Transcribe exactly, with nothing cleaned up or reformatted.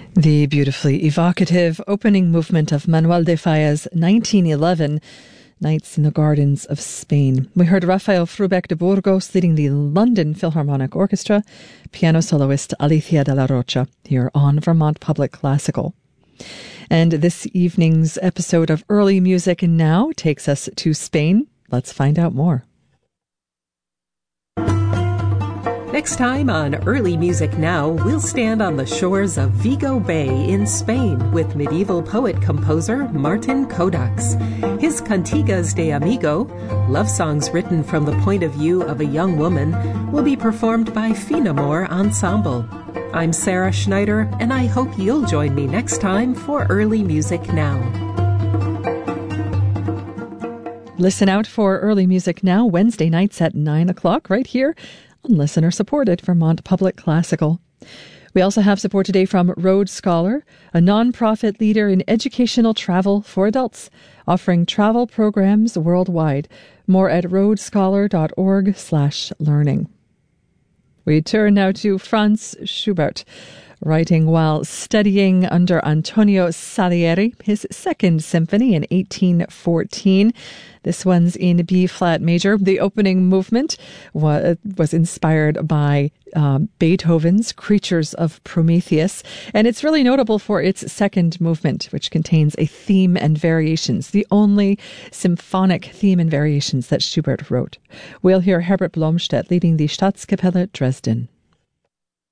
The beautifully evocative opening movement of Manuel de Falla's nineteen eleven Nights in the Gardens of Spain. We heard Rafael Frubec de Burgos leading the London Philharmonic Orchestra, piano soloist Alicia de la Rocha, here on Vermont Public Classical. And this evening's episode of Early Music Now takes us to Spain. Let's find out more. Next time on Early Music Now, we'll stand on the shores of Vigo Bay in Spain with medieval poet-composer Martin Codax. His Cantigas de Amigo, love songs written from the point of view of a young woman, will be performed by Finamore Ensemble. I'm Sarah Schneider, and I hope you'll join me next time for Early Music Now. Listen out for Early Music Now Wednesday nights at nine o'clock right here on listener-supported Vermont Public Classical. We also have support today from Road Scholar, a nonprofit leader in educational travel for adults, offering travel programs worldwide. More at roadscholar.org slash learning. We turn now to Franz Schubert, writing while studying under Antonio Salieri, his second symphony in eighteen fourteen. This one's in B-flat major. The opening movement was, was inspired by uh, Beethoven's Creatures of Prometheus, and it's really notable for its second movement, which contains a theme and variations, the only symphonic theme and variations that Schubert wrote. We'll hear Herbert Blomstedt leading the Staatskapelle Dresden.